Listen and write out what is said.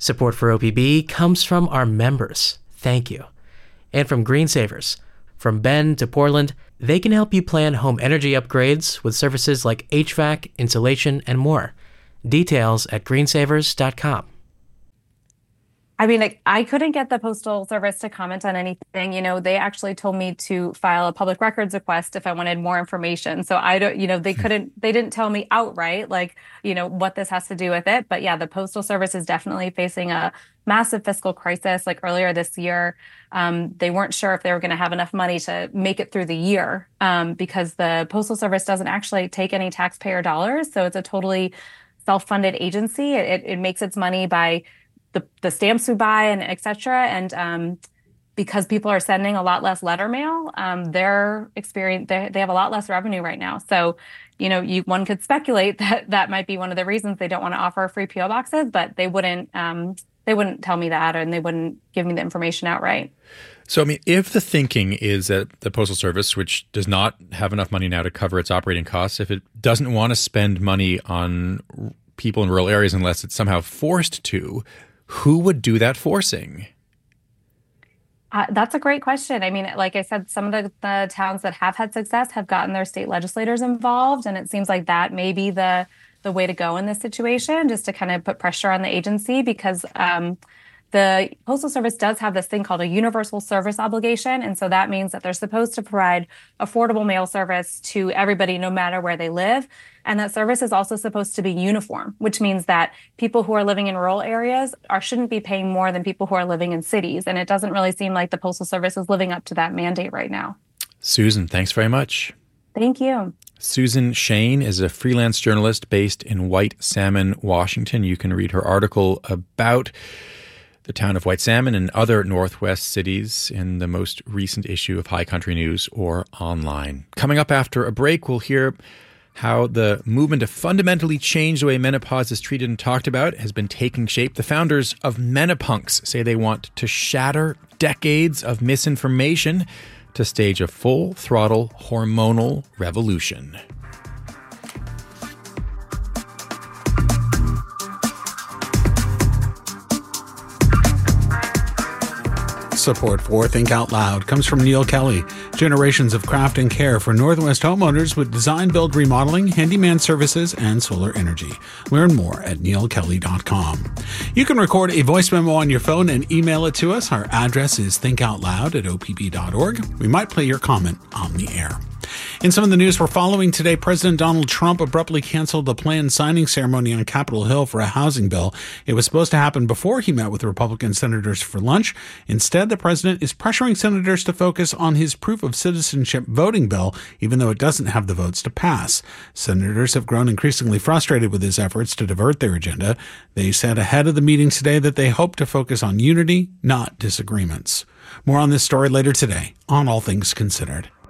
Support for OPB comes from our members. Thank you. And from Greensavers. From Bend to Portland, they can help you plan home energy upgrades with services like HVAC, insulation, and more. Details at greensavers.com. I mean, I couldn't get the Postal Service to comment on anything. They actually told me to file a public records request if I wanted more information. So I don't, they didn't tell me outright, what this has to do with it. But yeah, the Postal Service is definitely facing a massive fiscal crisis. Like earlier this year, they weren't sure if they were going to have enough money to make it through the year because the Postal Service doesn't actually take any taxpayer dollars. So it's a totally self-funded agency. It makes its money by the stamps we buy and et cetera. And because people are sending a lot less letter mail, they have a lot less revenue right now. So, one could speculate that might be one of the reasons they don't want to offer free PO boxes, but they wouldn't tell me that, and they wouldn't give me the information outright. So, I mean, if the thinking is that the Postal Service, which does not have enough money now to cover its operating costs, if it doesn't want to spend money on people in rural areas unless it's somehow forced to, who would do that forcing? That's a great question. I mean, like I said, some of the towns that have had success have gotten their state legislators involved, and it seems like that may be the way to go in this situation, just to kind of put pressure on the agency, because the Postal Service does have this thing called a universal service obligation. And so that means that they're supposed to provide affordable mail service to everybody, no matter where they live. And that service is also supposed to be uniform, which means that people who are living in rural areas shouldn't be paying more than people who are living in cities. And it doesn't really seem like the Postal Service is living up to that mandate right now. Susan, thanks very much. Thank you. Susan Shane is a freelance journalist based in White Salmon, Washington. You can read her article about the town of White Salmon and other Northwest cities in the most recent issue of High Country News or online. Coming up after a break, we'll hear how the movement to fundamentally change the way menopause is treated and talked about has been taking shape. The founders of Menopunks say they want to shatter decades of misinformation to stage a full-throttle hormonal revolution. Support for Think Out Loud comes from Neil Kelly. Generations of craft and care for Northwest homeowners with design, build, remodeling, handyman services, and solar energy. Learn more at neilkelly.com. You can record a voice memo on your phone and email it to us. Our address is thinkoutloud@opb.org. We might play your comment on the air. In some of the news we're following today, President Donald Trump abruptly canceled the planned signing ceremony on Capitol Hill for a housing bill. It was supposed to happen before he met with Republican senators for lunch. Instead, the president is pressuring senators to focus on his proof of citizenship voting bill, even though it doesn't have the votes to pass. Senators have grown increasingly frustrated with his efforts to divert their agenda. They said ahead of the meeting today that they hope to focus on unity, not disagreements. More on this story later today on All Things Considered.